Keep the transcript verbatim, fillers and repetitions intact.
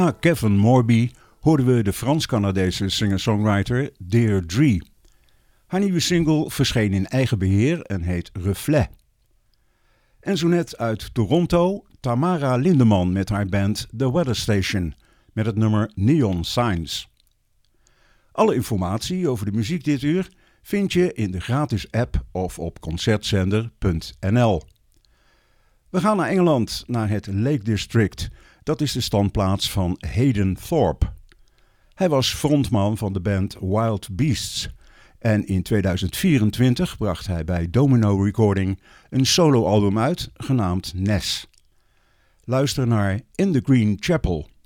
Na Kevin Morby hoorden we de Frans-Canadese singer-songwriter Deirdre. Haar nieuwe single verscheen in eigen beheer en heet Reflet. En zo net uit Toronto, Tamara Lindeman met haar band The Weather Station met het nummer Neon Signs. Alle informatie over de muziek dit uur vind je in de gratis app of op concertzender punt n l. We gaan naar Engeland, naar het Lake District. Dat is de standplaats van Hayden Thorpe. Hij was frontman van de band Wild Beasts en in tweeduizend vierentwintig bracht hij bij Domino Recording een soloalbum uit genaamd Ness. Luister naar In the Green Chapel.